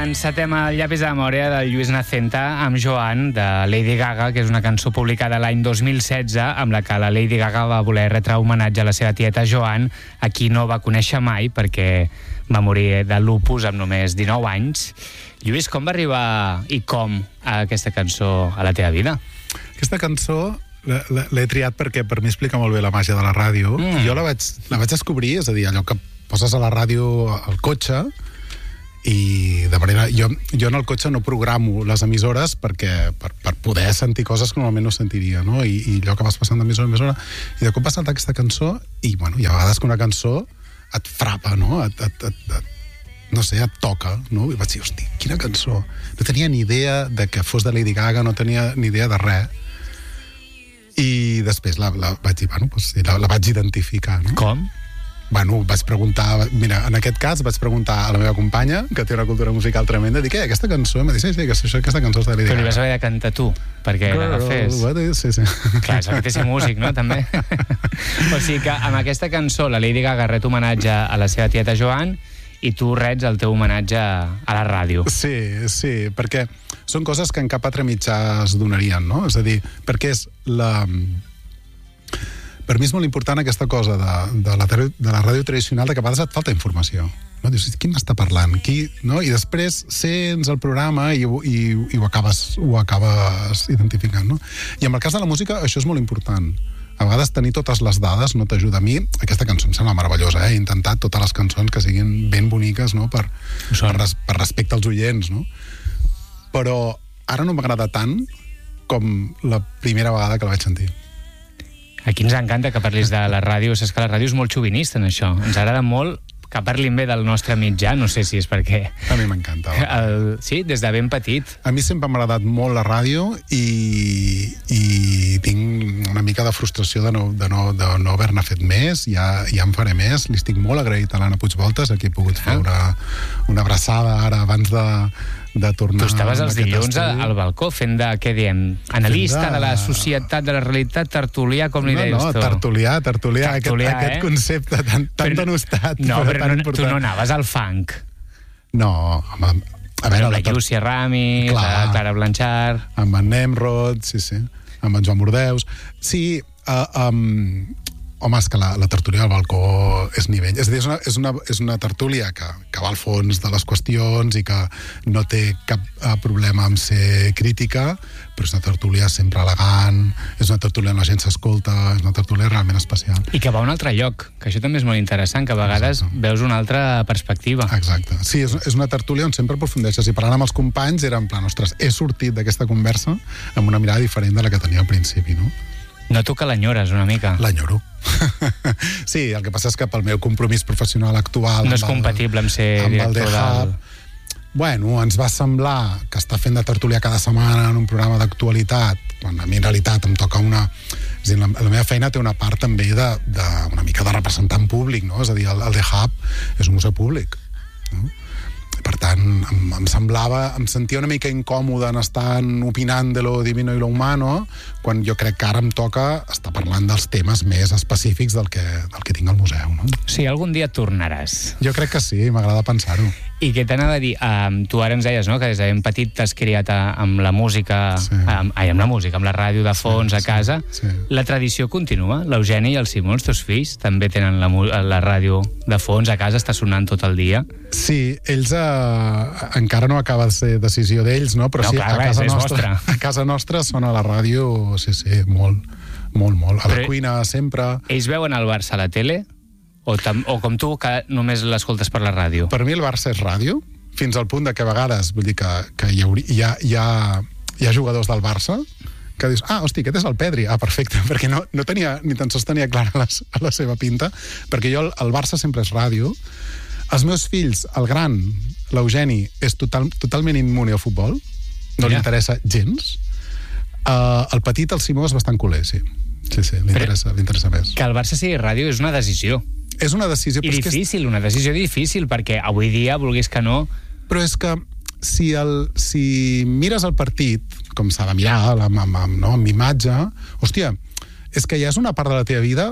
Encetem el llapis de memòria del Lluís Nacenta amb Joan, de Lady Gaga, que és una cançó publicada l'any 2016, amb la que la Lady Gaga va voler retre homenatge a la seva tieta Joan, a qui no va conèixer mai perquè va morir de lupus amb només 19 anys. Lluís, com va arribar i com aquesta cançó a la teva vida? Aquesta cançó l'he triat perquè per mi explica molt bé la màgia de la ràdio. Jo la vaig descobrir, és a dir, allò que poses a la ràdio al cotxe, i de manera... Jo en el cotxe no programo les emissores per poder sentir coses que normalment no sentiria, no? I allò que vas passant d'emissora a emissora, i de cop va saltar aquesta cançó, i bueno, hi ha vegades que una cançó et frapa, no? No sé, et toca, no? I vaig dir, hosti, quina cançó. No tenia ni idea de que fos de Lady Gaga, no tenia ni idea de res. I després la vaig dir, bueno, doncs la vaig identificar, no? Com? Bueno, vaig preguntar... Mira, en aquest cas vaig preguntar a la meva companya, que té una cultura musical tremenda, dic, aquesta cançó? Em va dir, sí, aquesta cançó és de Lady Gaga. Però li vas haver de cantar tu, perquè l'agafés. Sí. Clar, és el que té ser músic, no?, també. O sigui que amb aquesta cançó la Lady Gaga ret homenatge a la seva tieta Joan i tu rets el teu homenatge a la ràdio. Sí, perquè són coses que en cap altre mitjà es donarien, no? És a dir, perquè és la... Per mi és molt important aquesta cosa de la ràdio tradicional, de que a vegades et falta informació. No? Dius, qui m'està parlant? No? I després sents el programa i ho acabes identificant. No? I en el cas de la música això és molt important. A vegades tenir totes les dades no t'ajuda. A mi aquesta cançó em sembla meravellosa. He intentat totes les cançons que siguin ben boniques, no? per respecte als oients. No? Però ara no m'agrada tant com la primera vegada que la vaig sentir. Aquí ens encanta que parlis de la ràdio. Saps que la ràdio és molt xovinista en això. Ens agrada molt que parlin bé del nostre mitjà. No sé si és perquè... A mi m'encanta. Sí, des de ben petit. A mi sempre m'ha agradat molt la ràdio i tinc una mica de frustració de no haver-ne fet més. Ja en faré més. Li estic molt agraït a l'Anna Puigvoltes, a qui he pogut fer una abraçada ara abans de tornar... Tu estaves els dilluns al balcó fent de, què diem, analista de la societat, de la realitat, tertulià, com li deies tu? Tertulià, aquest concepte tan denostat. No, però tu no anaves al funk. No, home, a veure... La Llúcia Ramis, la Clara Blanchard... Amb en Nemrod, sí, amb en Joan Bordeus... Sí, home, és que la tertúlia al balcó és nivell. És a dir, és una tertúlia que va al fons de les qüestions i que no té cap problema amb ser crítica, però és una tertúlia sempre elegant, és una tertúlia on la gent s'escolta, és una tertúlia realment especial. I que va a un altre lloc, que això també és molt interessant, que a vegades veus una altra perspectiva. Exacte. Sí, és una tertúlia on sempre aprofundeixes. I parlant amb els companys era en plan, ostres, he sortit d'aquesta conversa amb una mirada diferent de la que tenia al principi, no? Noto que l'enyores una mica. L'enyoro. Sí, el que passa és que pel meu compromís professional actual... No és compatible amb ser director del... Bueno, ens va semblar que estar fent de tertúlia cada setmana en un programa d'actualitat, quan a mi en realitat em toca una... És a dir, la meva feina té una part també una mica de representant públic, no? És a dir, el The Hub és un museu públic, no? Per tant, em sentia una mica incòmode en estar opinant de lo divino i lo humano, quan jo crec que ara em toca estar parlant dels temes més específics del que tinc al museu, no? Sí, algun dia tornaràs. Jo crec que sí, m'agrada pensar-ho. I què t'anava a dir? Tu ara ens deies, no?, que des de ben petit t'has criat amb la música, amb la ràdio de fons a casa. Sí. La tradició continua? L'Eugeni i el Simó, els teus fills, també tenen la ràdio de fons a casa, està sonant tot el dia? Sí, ells encara no acaba de ser decisió d'ells, no? Però no, sí, clar, a casa nostra sona la ràdio, sí, molt. A la cuina, sempre. Ells veuen el Barça a la tele? O com tu, que només l'escoltes per la ràdio? Per mi el Barça és ràdio, fins al punt de que a vegades, vull dir que hi ha jugadors del Barça que dius, hosti, aquest és el Pedri. Perfecte, perquè no tenia, ni tan sols tenia clara la seva pinta, perquè jo el Barça sempre és ràdio. Els meus fills, el gran, l'Eugeni, és totalment immune al futbol, no li interessa gens. El petit, el Simó, és bastant culer, sí. Sí, li interessa més. Que el Barça sigui ràdio és una decisió. És una decisió... I difícil, una decisió difícil, perquè avui dia, vulguis que no... Però és que si mires el partit, com s'ha de mirar, amb imatge, hòstia, és que ja és una part de la teva vida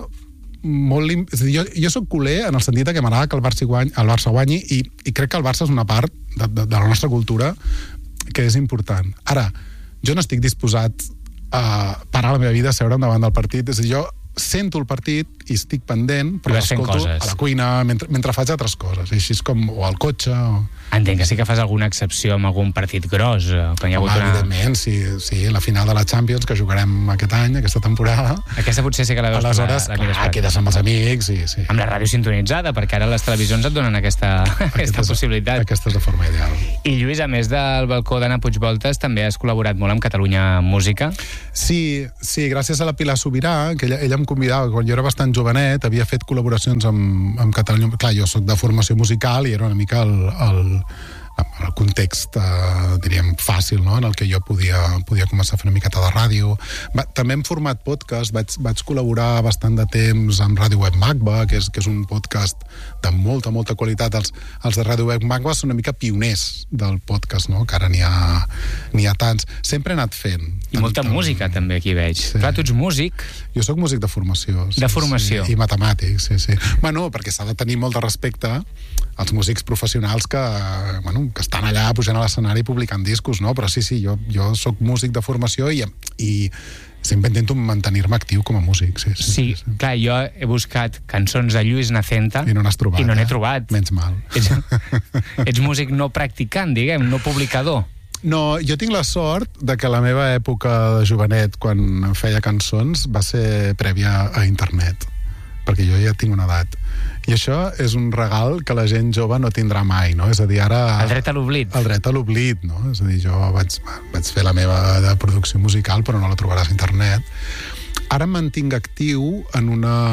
molt... Jo soc culer en el sentit que m'agrada que el Barça guanyi i crec que el Barça és una part de la nostra cultura, que és important. Ara, jo no estic disposat a parar la meva vida a seure davant del partit, és a dir, jo sento el partit i estic pendent, però l'escolto a la cuina mentre faig altres coses, així és com, o al cotxe Entenc que sí que fas alguna excepció amb algun partit gros, quan hi ha hagut evidentment, sí, la final de la Champions que jugarem aquest any, aquesta temporada. Aquesta potser sí que la veus. Aleshores, quedes amb els amics sí. Amb la ràdio sintonitzada, perquè ara les televisions et donen aquesta possibilitat. Aquesta és la forma ideal. I Lluís, a més del balcó d'Anna Puigvoltes, també has col·laborat molt amb Catalunya Música? Sí, gràcies a la Pilar Sobirà, que ella em convidava, quan jo era bastant jovenet, havia fet col·laboracions amb Catalunya. Clar, jo soc de formació musical i era una mica el context, diríem, fàcil, no?, en el que jo podia començar a fer una miqueta de ràdio. També hem format podcast, vaig col·laborar bastant de temps amb Ràdio Web Magba, que és un podcast de molta qualitat. Els de Ràdio Web Magba són una mica pioners del podcast, no?, que ara n'hi ha tants. Sempre he anat fent. I molta música, també, aquí veig. Sí. Clar, tu ets músic. Jo sóc músic de formació. De formació. Sí, i matemàtic, sí. Bueno, perquè s'ha de tenir molt de respecte als músics professionals que estan allà pujant a l'escenari i publicant discos, no? Però sí, jo soc músic de formació i sempre intento mantenir-me actiu com a músic. Sí. Clar, jo he buscat cançons de Lluís Nacenta i no n'has trobat. I no n'he trobat. Menys mal. Ets músic no practicant, diguem, no publicador. No, jo tinc la sort de que la meva època de jovenet, quan feia cançons, va ser prèvia a internet, perquè jo ja tinc una edat. I això és un regal que la gent jove no tindrà mai, no? És a dir, ara... El dret a l'oblit. El dret a l'oblit, no? És a dir, jo vaig fer la meva de producció musical, però no la trobaràs a internet. Ara em mantinc actiu en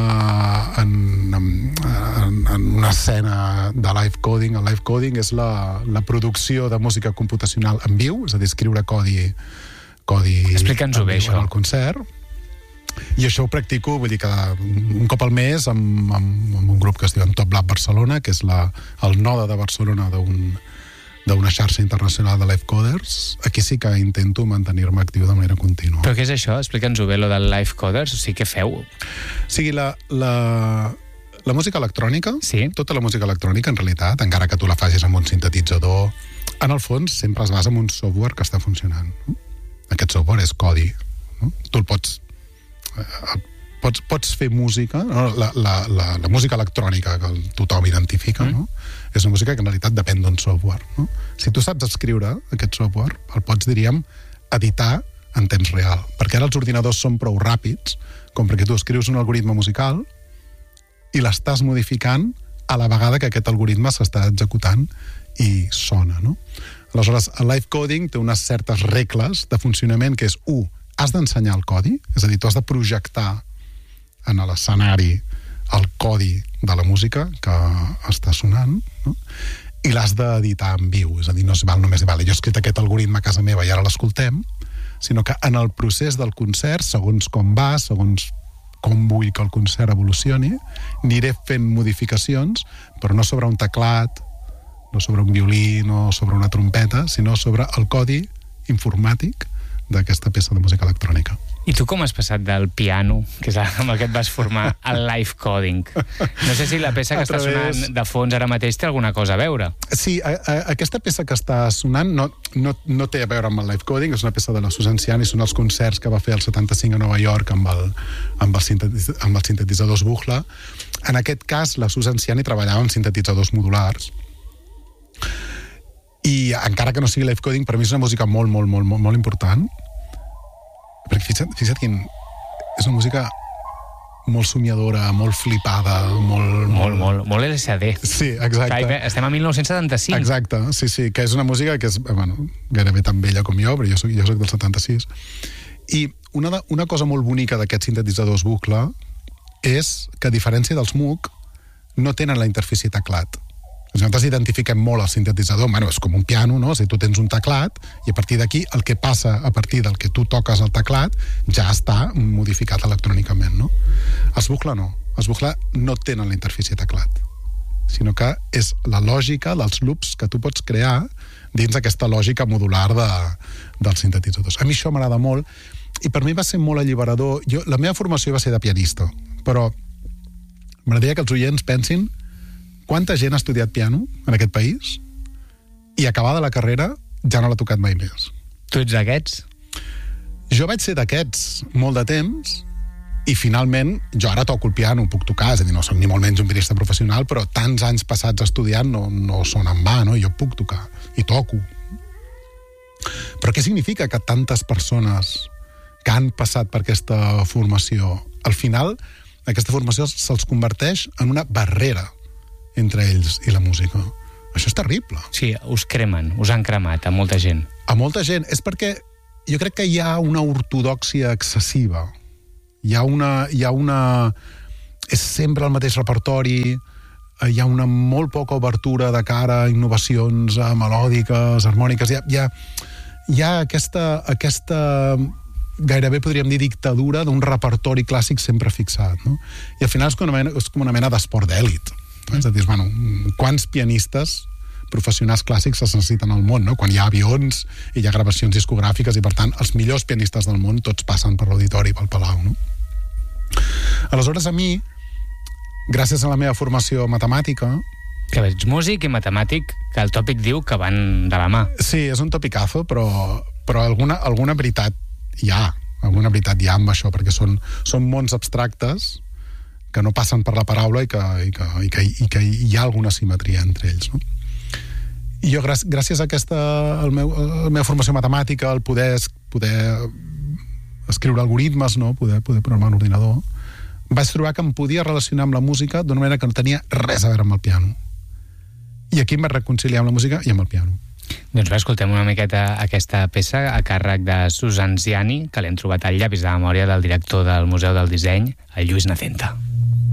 una escena de live coding. El live coding és la producció de música computacional en viu, és a dir, escriure codi Explica'ns-ho bé, això. En el concert. I això ho practico, vull dir, un cop al mes amb un grup que es diu Top Lab Barcelona, que és el node de Barcelona d'una xarxa internacional de live coders. Aquí sí que intento mantenir-me actiu de manera contínua. Però què és això? Explica'ns-ho bé, lo del live coders. O sigui, què feu? O sigui, la música electrònica, sí? Tota la música electrònica, en realitat, encara que tu la facis amb un sintetitzador, en el fons sempre es basa en un software que està funcionant. Aquest software és codi. No? Tu el pots fer música, no? La música electrònica que tothom identifica, no? És una música que en realitat depèn d'un software, no? Si tu saps escriure aquest software, el pots, diríem, editar en temps real, perquè ara els ordinadors són prou ràpids com perquè tu escrius un algoritme musical i l'estàs modificant a la vegada que aquest algoritme s'està executant i sona, no? Aleshores, el live coding té unes certes regles de funcionament que és, has d'ensenyar el codi, és a dir, tu has de projectar en l'escenari el codi de la música que està sonant, no? I l'has d'editar en viu, és a dir, no es val només dir, jo he escrit aquest algoritme a casa meva i ara l'escoltem, sinó que en el procés del concert, segons com va, segons com vull que el concert evolucioni, aniré fent modificacions, però no sobre un teclat, no sobre un violí, no sobre una trompeta, sinó sobre el codi informàtic d'aquesta peça de música electrònica. I tu com has passat del piano, que és amb el que et vas formar, al live coding? No sé si la peça que està sonant de fons ara mateix té alguna cosa a veure. Sí, aquesta peça que està sonant no té a veure amb el live coding, és una peça de la Susan Ciani, són els concerts que va fer el 75 a Nova York amb els sintetitzadors Buchla. En aquest cas, la Susan Ciani treballava amb sintetitzadors modulars, i encara que no sigui live coding, per mi és una música molt important, perquè fixa't quin... És una música molt somiadora, molt flipada, molt LSD. Sí, exacte. Clar, estem a 1975. Exacte, sí, que és una música que és, gairebé tan vella com jo, però jo soc del 76. I una cosa molt bonica d'aquests sintetitzadors Buchla és que, a diferència dels Moog, no tenen la interfície teclat. Nosaltres identifiquem molt el sintetitzador, és com un piano, no? Si tu tens un teclat i a partir d'aquí el que passa a partir del que tu toques al teclat ja està modificat electrònicament, no? Els Buchla no. Els Buchla no tenen la interfície teclat, sinó que és la lògica dels loops que tu pots crear dins aquesta lògica modular dels sintetitzadors. A mi això m'agrada molt i per mi va ser molt alliberador. La meva formació va ser de pianista, però m'agradaria que els oients pensin quanta gent ha estudiat piano en aquest país i acabada la carrera ja no l'ha tocat mai més. Tu ets d'aquests? Jo vaig ser d'aquests molt de temps i finalment jo ara toco el piano, puc tocar, és a dir, no soc ni molt menys un pianista professional, però tants anys passats estudiant no són en va, no? Jo puc tocar i toco. Però què significa que tantes persones que han passat per aquesta formació, al final aquesta formació se'ls converteix en una barrera entre ells i la música? Això és terrible. Sí, us cremen, us han cremat a molta gent. A molta gent. És perquè jo crec que hi ha una ortodòxia excessiva. Hi ha una... És sempre el mateix repertori, hi ha una molt poca obertura de cara a innovacions melòdiques, harmòniques. Hi ha aquesta gairebé podríem dir dictadura d'un repertori clàssic sempre fixat, no? I al final és com una mena d'esport d'èlit. És a dir, bueno, quants pianistes professionals clàssics es necessiten al món, no? Quan hi ha avions i hi ha gravacions discogràfiques i, per tant, els millors pianistes del món tots passen per l'auditori, pel Palau, no? Aleshores, a mi, gràcies a la meva formació matemàtica... Que ets músic i matemàtic, que el tòpic diu que van de la mà. Sí, és un topicazo, però alguna veritat hi ha. Alguna veritat hi ha amb això, perquè són mons abstractes que no passen per la paraula i que hi ha alguna simetria entre ells, no? I jo, gràcies a la meva formació matemàtica, al poder escriure algoritmes, no? Poder programar un ordinador, vaig trobar que em podia relacionar amb la música d'una manera que no tenia res a veure amb el piano. I aquí em vaig reconciliar amb la música i amb el piano. Doncs escoltem una miqueta aquesta peça a càrrec de Susan Ziani, que l'hem trobat al llapis de memòria del director del Museu del Disseny, el Lluís Nacenta.